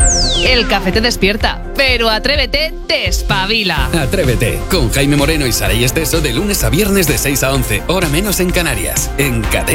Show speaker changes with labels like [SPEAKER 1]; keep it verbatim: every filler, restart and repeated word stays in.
[SPEAKER 1] El café te despierta, pero Atrévete te espabila.
[SPEAKER 2] Atrévete, con Jaime Moreno y Saray Esteso de lunes a viernes de seis a once, hora menos en Canarias, en Cadena.